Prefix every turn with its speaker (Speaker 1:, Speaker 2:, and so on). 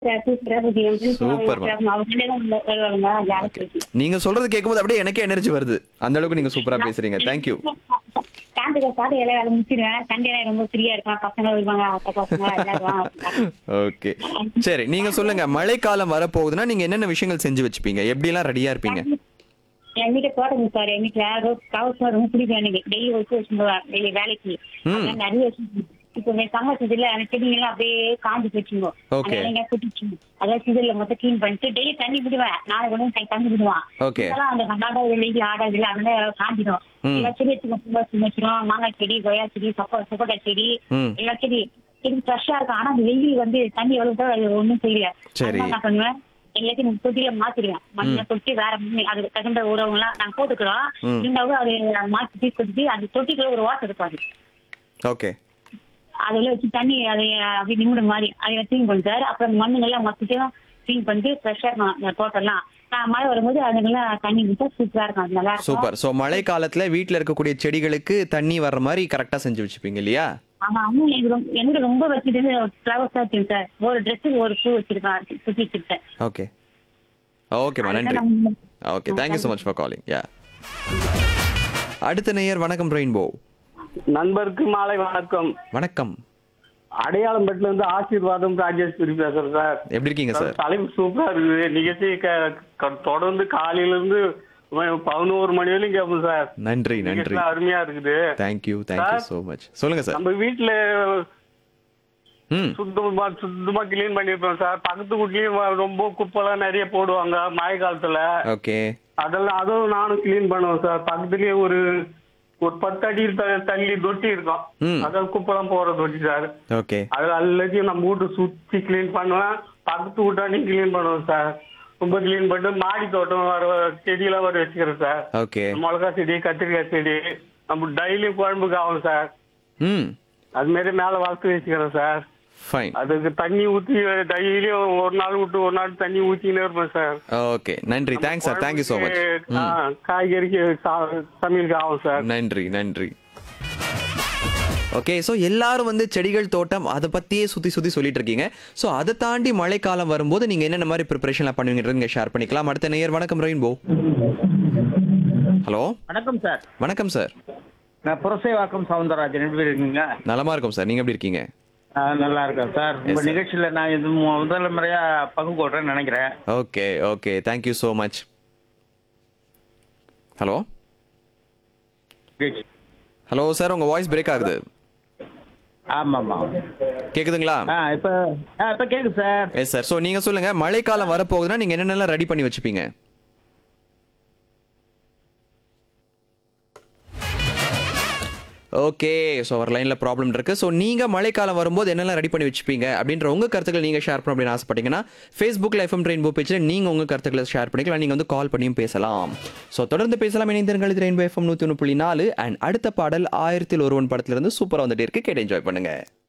Speaker 1: சூப்பரா இருக்கு. என் ஃப்ரெண்ட்ஸ்
Speaker 2: சூப்பர்மா.
Speaker 1: அவங்களே தான் வருவாங்க. ஜாலியா
Speaker 2: ஓகே.
Speaker 1: பேசி.
Speaker 2: நீங்க சொல்றது கேட்கும்போது அப்படியே எனக்கே எனர்ஜி வருது. அந்த அளவுக்கு நீங்க சூப்பரா பேசுறீங்க. Thank you.
Speaker 1: சாயந்தர பாட்டு எல்லா வேலையும் முடிச்சிருவேன். சண்டே ரொம்ப ஃப்ரீயா இருப்பேன். பசங்க வருவாங்க, அத்தை பசங்க எல்லாரும்
Speaker 2: ஓகே. சரி, நீங்க சொல்லுங்க. மழைக்காலம் வரப்போகுதுன்னா நீங்க என்னென்ன விஷயங்கள் செஞ்சு வச்சுப்பீங்க? எப்படிலாம் ரெடியா இருப்பீங்க?
Speaker 1: என் வீட்டை தோட்டம் சார். என் வீட்டுல கவர்ஸ் ரொம்ப பிடிக்கும் எனக்கு. டெய்லி ஒர்க் வச்சுருவேன். டெய்லி வேலைக்கு அதெல்லாம் நிறைய வச்சு இப்போ சம்மர் சீசன்ல அந்த செடிங்க எல்லாம் அப்படியே காஞ்சி போச்சுங்க.
Speaker 2: Okay.
Speaker 1: அதெல்லாம் குட்டிச்சு அதாவது சீசன்ல மொத்தம் கிளீன் பண்ணிட்டு டெய்லி தண்ணி விடுவேன். நாளை கூட தண்ணி விடுவான்.
Speaker 2: Okay.
Speaker 1: இதெல்லாம் அந்த ஆடாத வெளியே ஆடாது இல்லை அதெல்லாம் காஞ்சிடும். எல்லா செடி வச்சிருவோம். மாங்காய் செடி, கொய்யா செடி, சப்போட்டா செடி,
Speaker 2: ம்.
Speaker 1: எல்லா செடி ஃப்ரெஷ்ஷா இருக்கும். ஆனா அந்த வெயில் வந்து தண்ணி எவ்வளவு அது ஒண்ணும் தெரியல.
Speaker 2: சரி.
Speaker 1: அதனால நான் பண்ணுவேன், எல்லாத்தையும் தொட்டியில மாத்திடுவேன். மண்ணை தொட்டி வேற மண்ணு அதுக்கு தகுந்த உறவு எல்லாம் நாங்க போட்டுக்கிறோம்.
Speaker 2: ம்.
Speaker 1: இருந்தாலும் அது மாத்தி கொடுத்து அந்த தொட்டிக்குள்ள ஒரு வாட்டர் இருப்பாரு.
Speaker 2: ஓகே.
Speaker 1: அதுல வச்சு தண்ணி அதை அப்படி நிமிட மாதிரி அதை கிளீன் பண்ணிட்டாரு. அப்புறம் மண்ணுங்கெல்லாம் மொத்தத்தையும் கிளீன் பண்ணிட்டு ஃப்ரெஷ்ஷா இருக்கும் அந்த தோட்டம்லாம். மழை வரும்போது அதுங்கெல்லாம் தண்ணி விட்டா சூப்பரா இருக்கும். அது நல்லா இருக்கும்.
Speaker 2: சூப்பர். சோ மழை காலத்துல வீட்ல இருக்கக்கூடிய செடிகளுக்கு தண்ணி வர்ற மாதிரி கரெக்டா செஞ்சு வச்சுப்பீங்க இல்லையா?
Speaker 1: ஆமா அம்மா எனக்கு ரொம்ப வச்சுட்டு ஃபிளவர்ஸ் தான் வச்சிருக்கேன் சார். ஒரு ட்ரெஸ்ஸுக்கு ஒரு பூ வச்சிருக்கேன், சுத்தி வச்சிருக்கேன்.
Speaker 2: ஓகே. ஓகேமா, நன்றி. Okay, thank you so much for calling. யா. அடுத்த நேயர் வணக்கம் ரெயின்போ.
Speaker 3: நண்பருக்கு மாலை வணக்கம்.
Speaker 2: வணக்கம்.
Speaker 3: அடையாளம்பேட்டில இருந்து ஆசீர்வாதம் ராஜேஸ்வரி பேசுறேன் சார்.
Speaker 2: எப்படி இருக்கீங்க சார்?
Speaker 3: தலைப்பு சூப்பரா இருக்குது. நிகழ்ச்சி தொடர்ந்து காலையில இருந்து 11 மணி வரையும் கேட்போம் சார்.
Speaker 2: நன்றி நன்றி.
Speaker 3: நிகழ்ச்சி அருமையா இருக்குது.
Speaker 2: Thank you so much. சொல்லுங்க சார்.
Speaker 3: நம்ம வீட்டுல
Speaker 2: ம்.
Speaker 3: சுத்தமா கிளீன் பண்ணிருப்போம் சார். பக்கத்து வீட்லயும் ரொம்ப குப்பைலாம் நிறைய போடுவாங்க மழை காலத்துல.
Speaker 2: ஓகே.
Speaker 3: அதுவும் நானும் கிளீன் பண்ணுவேன் சார். பக்கத்துலயே ஒரு 10 அடி தள்ளி தொட்டி இருக்கும்.
Speaker 2: ம்.
Speaker 3: அதான் குப்பெல்லாம் போற தொட்டி சார்.
Speaker 2: ஓகே.
Speaker 3: அது எல்லாத்தையும் நம்ம வீட்டு சுத்தி கிளீன் பண்ணுவேன். பக்கத்து வீட்டாண்டையும் கிளீன் பண்ணுவேன் சார். ரொம்ப கிளீன் பண்ணிட்டு மாடி தோட்டம் வர செடியெல்லாம் வர வச்சுக்கிறேன் சார்.
Speaker 2: ஓகே.
Speaker 3: மிளகா செடி, கத்திரிக்காய் செடி நம்ம டெய்லியும் குழம்புக்கு ஆகும் சார்.
Speaker 2: ம்.
Speaker 3: அது மாதிரி மேல வளர்த்து வச்சுக்கிறேன் சார்.
Speaker 2: ஃபைன்.
Speaker 3: அதுக்கு தண்ணி ஊத்தி டெய்லியும் ஒரு நாள் விட்டு ஒரு நாள் தண்ணி ஊத்தினே இருப்பேன் சார்.
Speaker 2: ஓகே, நன்றி. Thanks sir. Thank you so much.
Speaker 3: காய்கறிக்கு சமையலுக்கு ஆகும் சார்.
Speaker 2: நன்றி நன்றி. ஓகே, ஸோ எல்லாரும் வந்து செடிகள் தோட்டம் அதை பற்றியே சுற்றி சொல்லிட்டு இருக்கீங்க. ஸோ அதை தாண்டி மழைக்காலம் வரும்போது நீங்கள் என்னென்ன மாதிரி ப்ரிப்பரேஷன்லாம் பண்ணுவீங்கன்றது நீங்கள் ஷேர் பண்ணிக்கலாம். அடுத்த நேயர் வணக்கம் ரெயின்போ. ஹலோ.
Speaker 4: வணக்கம் சார்.
Speaker 2: வணக்கம் சார்.
Speaker 4: நான் புரசைவாக்கம் சவுந்தரராஜன். எப்படி இருக்கீங்க?
Speaker 2: நலமா இருக்கும் சார். நீங்கள் எப்படி இருக்கீங்க?
Speaker 4: நல்லா இருக்கேன் சார். உங்க
Speaker 2: sir.
Speaker 4: நிகழ்ச்சியில நான் இது முதல் முறையா பங்கு போடுறேன்னு நினைக்கிறேன்.
Speaker 2: Okay okay, thank you so much. Hello. Hello sir, உங்கள் வாய்ஸ் பிரேக் ஆகுது.
Speaker 4: ஆமாம்மா.
Speaker 2: கேட்குதுங்களா?
Speaker 4: இப்ப கேக்குது சார்.
Speaker 2: Yes sir. ஸோ நீங்கள் சொல்லுங்கள், மழைக்காலம் வரப்போகுதுன்னா நீங்கள் என்னென்னலாம் ரெடி பண்ணி வச்சுப்பீங்க? ஓகே, ஸோ அவர் லைனில் ப்ராப்ளம் இருக்குது. ஸோ நீங்கள் மழைக்காலம் வரும்போது என்னெல்லாம் ரெடி பண்ணி வச்சுப்பீங்க அப்படின்ற உங்கள் கருத்துக்களை நீங்கள் ஷேர் பண்ண அப்படின்னு ஆசைப்பட்டீங்கன்னா ஃபேஸ்புக்கில் FM ரெயின்போ பேஜில் நீங்கள் உங்கள் கருத்துக்களை ஷேர் பண்ணிக்கலாம். நீங்கள் வந்து கால் பண்ணியும் பேசலாம். ஸோ தொடர்ந்து பேசலாம். இணைந்திருங்கள். இது ரெயின்போ FM 101.4 அண்ட் அடுத்த பாடல் 1001 படத்திலிருந்து சூப்பராக வந்துட்டே இருக்கு. கேட்டு என்ஜாய் பண்ணுங்கள்.